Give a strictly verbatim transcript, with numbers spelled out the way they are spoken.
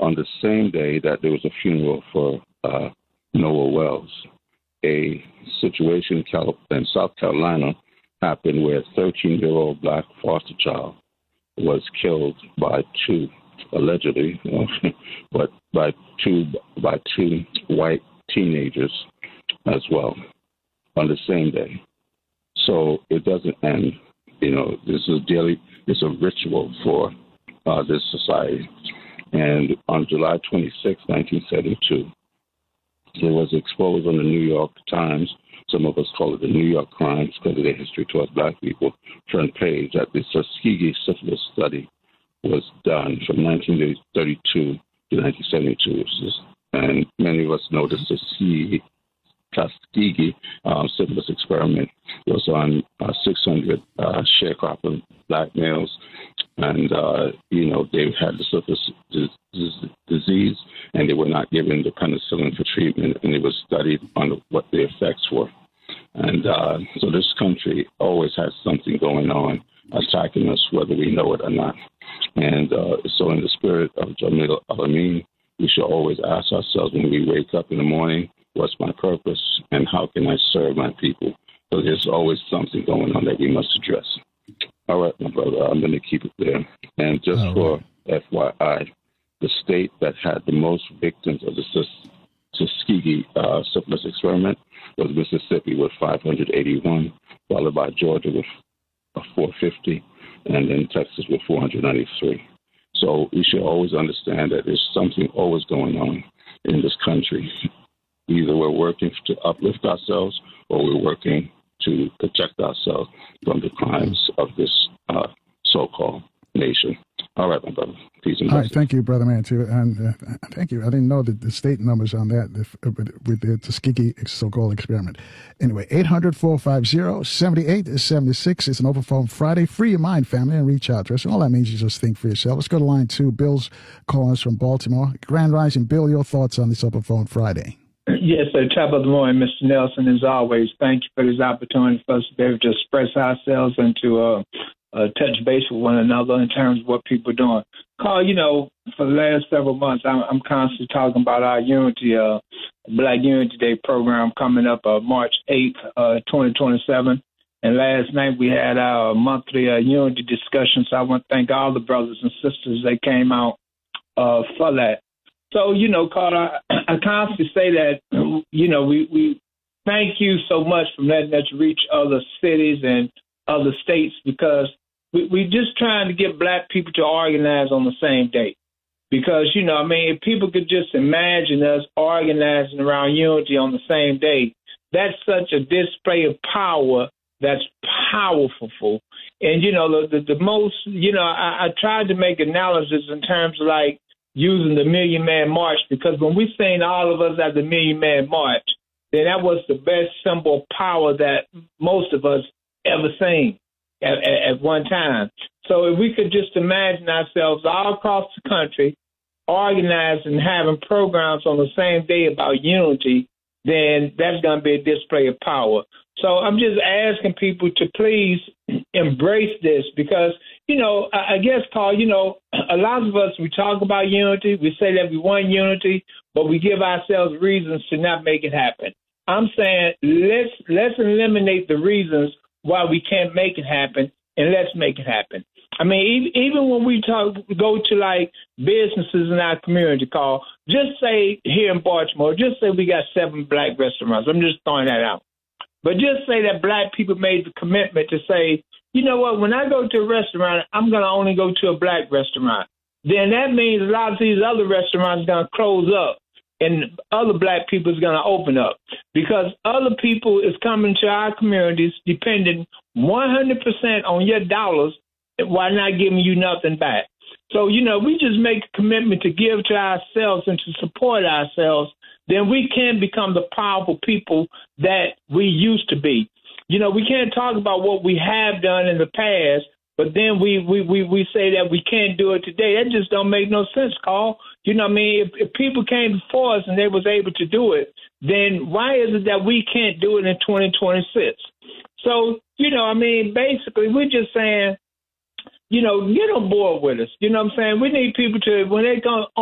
on the same day that there was a funeral for uh, Noah Wells, a situation in, Cal- in South Carolina happened where a thirteen-year-old black foster child was killed by two, allegedly, you know, but by two by two white teenagers as well on the same day. So it doesn't end. You know, this is daily. It's a ritual for uh, this society. And on July twenty-sixth, nineteen seventy-two, it was exposed on the New York Times. Some of us call it the New York Crimes because of their history towards black people. Front page that the Tuskegee syphilis study was done from nineteen thirty-two to nineteen seventy-two. And many of us know the Tuskegee, Tuskegee um, syphilis experiment was on uh, six hundred uh, sharecropping black males. And, uh, you know, they had the syphilis disease, and they were not given the penicillin for treatment, and it was studied on what the effects were. And uh, so this country always has something going on attacking us, whether we know it or not. And uh, so in the spirit of Jamil Al-Amin, we should always ask ourselves when we wake up in the morning, what's my purpose and how can I serve my people? So there's always something going on that we must address. All right, my brother, I'm going to keep it there. And just All for right. F Y I, the state that had the most victims of the Tuskegee uh, syphilis experiment was Mississippi with five hundred eighty-one, followed by Georgia with uh, four hundred fifty, and then Texas with four hundred ninety-three. So we should always understand that there's something always going on in this country. Either we're working to uplift ourselves or we're working to protect ourselves from the crimes of this uh, so-called nation. All right, my brother. Peace and blessings. All right, thank you, Brother Mantu. And uh, thank you. I didn't know the, the state numbers on that if, uh, with the Tuskegee so-called experiment. Anyway, eight hundred, four five zero, seven eight seven six. It's an open phone Friday. Free your mind, family, and reach out to us. And all that means is just think for yourself. Let's go to line two. Bill's calling us from Baltimore. Grand Rising. Bill, your thoughts on this open phone Friday? Yes, sir. Top of the morning, Mister Nelson. As always, thank you for this opportunity for us to be able to express ourselves and to uh, uh, touch base with one another in terms of what people are doing. Carl, you know, for the last several months, I'm, I'm constantly talking about our Unity, uh, Black Unity Day program coming up uh, March eighth, uh, twenty twenty-seven. And last night we had our monthly uh, Unity discussion. So I want to thank all the brothers and sisters that came out uh, for that. So, you know, Carter, I, I constantly say that, you know, we, we thank you so much for letting us reach other cities and other states because we, we're just trying to get black people to organize on the same day. Because, you know, I mean, if people could just imagine us organizing around unity on the same day, that's such a display of power that's powerful. And, you know, the, the, the most, you know, I, I tried to make analysis in terms of like, using the Million Man March, because when we seen all of us at the Million Man March, then that was the best symbol of power that most of us ever seen at, at, at one time. So if we could just imagine ourselves all across the country organizing and having programs on the same day about unity, then that's going to be a display of power. So I'm just asking people to please embrace this because, you know, I, I guess, Paul, you know, a lot of us, we talk about unity. We say that we want unity, but we give ourselves reasons to not make it happen. I'm saying let's let's eliminate the reasons why we can't make it happen, and let's make it happen. I mean, even when we talk, go to like businesses in our community, Carl, just say here in Baltimore, just say we got seven black restaurants. I'm just throwing that out. But just say that black people made the commitment to say, you know what, when I go to a restaurant, I'm going to only go to a black restaurant. Then that means a lot of these other restaurants are going to close up and other black people is going to open up because other people is coming to our communities depending one hundred percent on your dollars while not giving you nothing back. So, you know, we just make a commitment to give to ourselves and to support ourselves, then we can become the powerful people that we used to be. You know, we can't talk about what we have done in the past, but then we we, we, we say that we can't do it today. That just don't make no sense, Carl. You know what I mean? If, if people came before us and they was able to do it, then why is it that we can't do it in twenty twenty-six? So, you know, I mean, basically, we're just saying, you know, get on board with us. You know what I'm saying? We need people to, when they go